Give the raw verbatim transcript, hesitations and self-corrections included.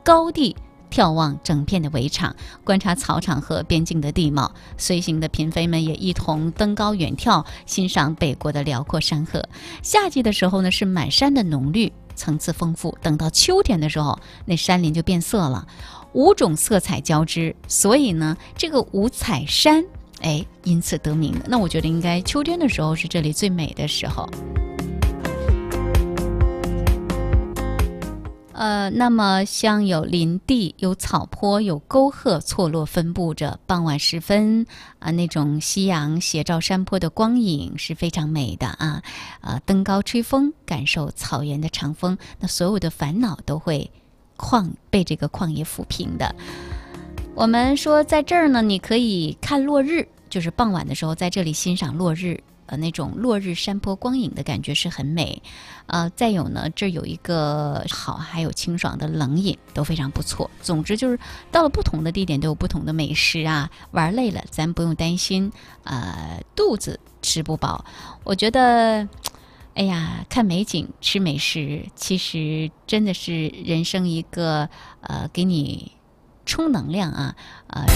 高地眺望整片的围场，观察草场和边境的地貌。随行的嫔妃们也一同登高远眺，欣赏北国的辽阔山河。夏季的时候呢，是满山的浓绿，层次丰富。等到秋天的时候，那山林就变色了，五种色彩交织，所以呢，这个五彩山，哎，因此得名的。那我觉得应该秋天的时候是这里最美的时候。呃，那么像有林地、有草坡、有沟壑错落分布着，傍晚时分啊、呃，那种夕阳斜照山坡的光影是非常美的啊。呃，登高吹风，感受草原的长风，那所有的烦恼都会旷被这个旷野抚平的。我们说在这儿呢，你可以看落日，就是傍晚的时候在这里欣赏落日。呃，那种落日山坡光影的感觉是很美，呃，再有呢，这有一个好，还有清爽的冷饮都非常不错。总之就是到了不同的地点都有不同的美食啊，玩累了咱不用担心，呃，肚子吃不饱。我觉得，哎呀，看美景吃美食，其实真的是人生一个呃给你充能量啊，呃。